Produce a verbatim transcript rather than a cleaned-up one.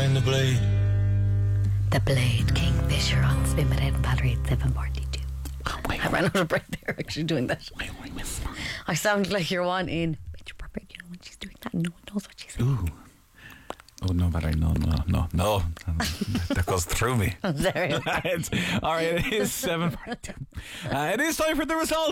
in the blade. The Blade, Kingfisher on Spin with Ed and Valerie at seven forty-two. Oh, wait, I ran out of breath there actually doing that. wait, wait, wait. I sound like you're one in Picture Perfect, you know, when she's doing that, no one knows what she's saying. Ooh. Oh, no, Valerie, no, no, no, no. That goes through me. I'm sorry. All right, it is seven forty-two. Uh, it is time for the result.